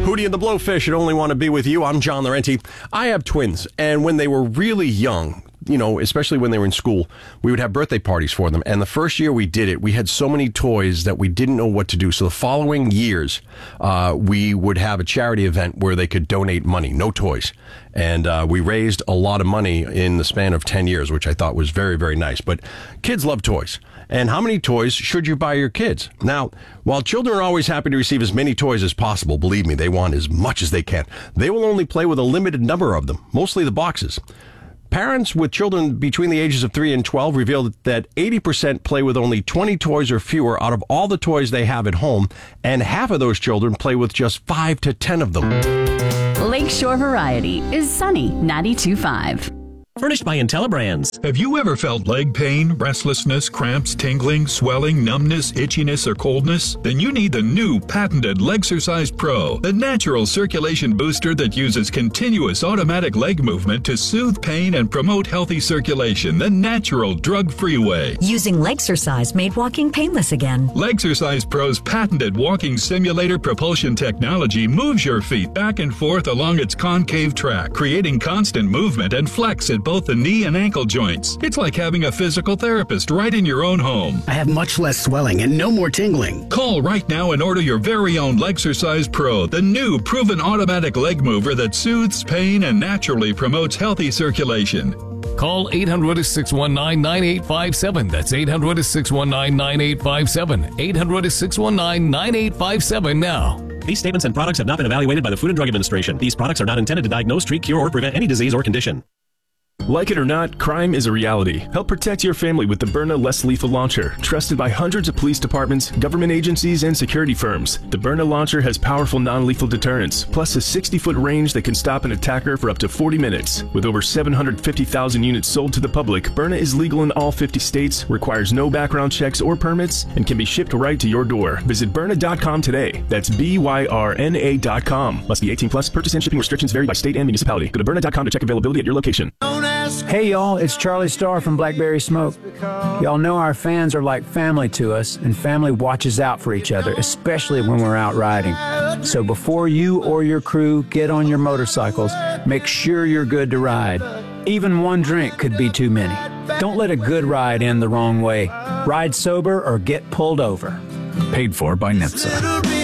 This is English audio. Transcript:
Hootie and the Blowfish and Only Want to Be With You. I'm John Laurenti. I have twins, and when they were really young, you know, especially when they were in school, we would have birthday parties for them. And the first year we did it, we had so many toys that we didn't know what to do. So the following years, we would have a charity event where they could donate money, no toys. And we raised a lot of money in the span of 10 years, which I thought was very, very nice. But kids love toys. And how many toys should you buy your kids? Now, while children are always happy to receive as many toys as possible, believe me, they want as much as they can. They will only play with a limited number of them, mostly the boxes. Parents with children between the ages of 3 and 12 revealed that 80% play with only 20 toys or fewer out of all the toys they have at home, and half of those children play with just 5 to 10 of them. Lakeshore Variety is Sunny 92.5. Furnished by IntelliBrands. Have you ever felt leg pain, restlessness, cramps, tingling, swelling, numbness, itchiness, or coldness? Then you need the new patented Legsercise Pro, the natural circulation booster that uses continuous automatic leg movement to soothe pain and promote healthy circulation the natural, drug-free way. Using Legsercise made walking painless again. Legsercise Pro's patented walking simulator propulsion technology moves your feet back and forth along its concave track, creating constant movement and flex at both the knee and ankle joints. It's like having a physical therapist right in your own home. I have much less swelling and no more tingling. Call right now and order your very own Legsercise Pro, the new proven automatic leg mover that soothes pain and naturally promotes healthy circulation. Call 800-619-9857. That's 800-619-9857. 800-619-9857 now. These statements and products have not been evaluated by the Food and Drug Administration. These products are not intended to diagnose, treat, cure, or prevent any disease or condition. Like it or not, crime is a reality. Help protect your family with the Byrna Less Lethal Launcher, trusted by hundreds of police departments, government agencies, and security firms. The Byrna launcher has powerful non-lethal deterrence, plus a 60-foot range that can stop an attacker for up to 40 minutes. With over 750,000 units sold to the public, Byrna is legal in all 50 states, requires no background checks or permits, and can be shipped right to your door. Visit Byrna.com today. That's BYRNA.com. Must be 18 plus. Purchase and shipping restrictions vary by state and municipality. Go to Byrna.com to check availability at your location. Hey y'all, it's Charlie Starr from Blackberry Smoke. Y'all know our fans are like family to us, and family watches out for each other, especially when we're out riding. So before you or your crew get on your motorcycles, make sure you're good to ride. Even one drink could be too many. Don't let a good ride end the wrong way. Ride sober or get pulled over. Paid for by NHTSA.